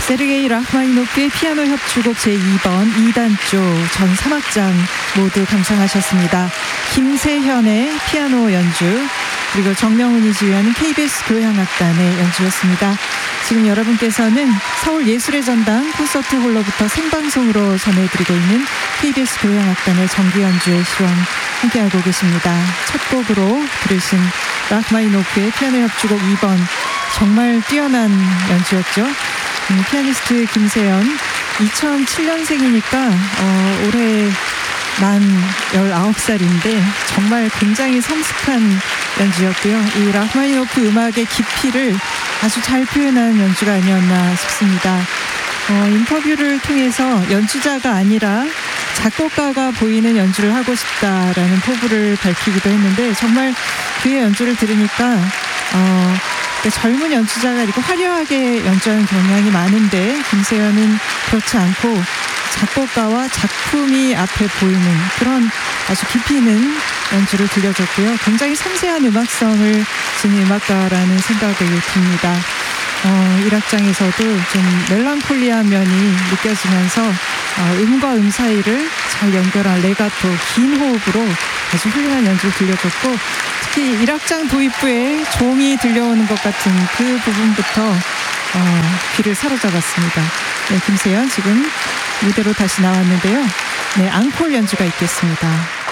세르게이 라흐마니노프의 피아노 협주곡 제2번 2단조 전 3악장 모두 감상하셨습니다. 김세현의 피아노 연주, 그리고 정명훈이 지휘하는 KBS 교향악단의 연주였습니다. 지금 여러분께서는 서울예술의 전당 콘서트홀로부터 생방송으로 전해드리고 있는 KBS 교향악단의 정기 연주의 시황 함께하고 계십니다. 첫 곡으로 들으신 라흐마니노프의 피아노 협주곡 2번, 정말 뛰어난 연주였죠. 피아니스트 김세현, 2007년생이니까 올해 만 19살인데 정말 굉장히 성숙한 연주였고요. 이 라흐마니노프 음악의 깊이를 아주 잘 표현한 연주가 아니었나 싶습니다. 인터뷰를 통해서 연주자가 아니라 작곡가가 보이는 연주를 하고 싶다라는 포부를 밝히기도 했는데, 정말 그의 연주를 들으니까 젊은 연주자가 이렇게 화려하게 연주하는 경향이 많은데, 김세현은 그렇지 않고 작곡가와 작품이 앞에 보이는 그런 아주 깊이 있는 연주를 들려줬고요. 굉장히 섬세한 음악성을 지닌 음악가라는 생각이 듭니다. 1악장에서도 좀 멜랑콜리한 면이 느껴지면서 음과 음 사이를 잘 연결한 레가토, 긴 호흡으로 아주 훌륭한 연주를 들려줬고, 특히 1악장 도입부에 종이 들려오는 것 같은 그 부분부터 귀를 사로잡았습니다. 네, 김세현 지금 무대로 다시 나왔는데요. 네, 앙콜 연주가 있겠습니다.